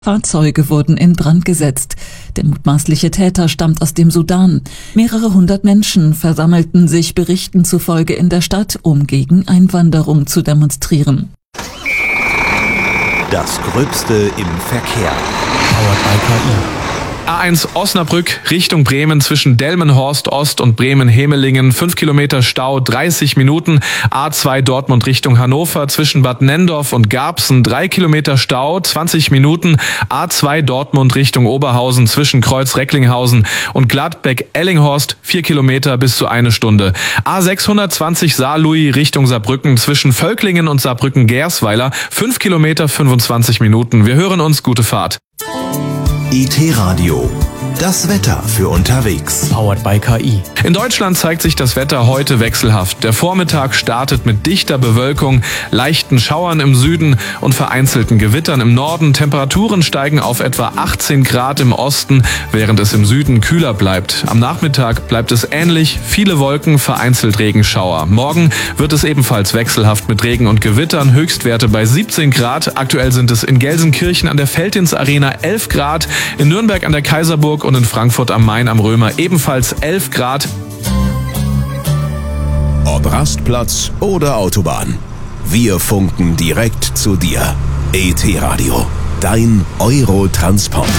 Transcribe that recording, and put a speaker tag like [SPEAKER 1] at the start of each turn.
[SPEAKER 1] Fahrzeuge wurden in Brand gesetzt. Der mutmaßliche Täter stammt aus dem Sudan. Mehrere hundert Menschen versammelten sich Berichten zufolge in der Stadt, um gegen Einwanderung zu demonstrieren.
[SPEAKER 2] Das Gröbste im Verkehr.
[SPEAKER 3] Powered by KI.
[SPEAKER 4] A1 Osnabrück Richtung Bremen zwischen Delmenhorst Ost und Bremen-Hemelingen. 5 Kilometer Stau, 30 Minuten. A2 Dortmund Richtung Hannover zwischen Bad Nendorf und Garbsen. 3 Kilometer Stau, 20 Minuten. A2 Dortmund Richtung Oberhausen zwischen Kreuz-Recklinghausen und Gladbeck-Ellinghorst. 4 Kilometer bis zu 1 Stunde. A620 Saarlouis Richtung Saarbrücken zwischen Völklingen und Saarbrücken-Gersweiler. 5 Kilometer, 25 Minuten. Wir hören uns. Gute Fahrt.
[SPEAKER 2] IT-Radio. Das Wetter für unterwegs.
[SPEAKER 3] Powered by KI.
[SPEAKER 4] In Deutschland zeigt sich das Wetter heute wechselhaft. Der Vormittag startet mit dichter Bewölkung, leichten Schauern im Süden und vereinzelten Gewittern im Norden. Temperaturen steigen auf etwa 18 Grad im Osten, während es im Süden kühler bleibt. Am Nachmittag bleibt es ähnlich, viele Wolken, vereinzelt Regenschauer. Morgen wird es ebenfalls wechselhaft mit Regen und Gewittern, Höchstwerte bei 17 Grad. Aktuell sind es in Gelsenkirchen an der Veltins Arena 11 Grad, in Nürnberg an der Kaiserburg und in Frankfurt am Main am Römer ebenfalls 11 Grad.
[SPEAKER 2] Ob Rastplatz oder Autobahn, wir funken direkt zu dir. IT-Radio, dein Eurotransporter.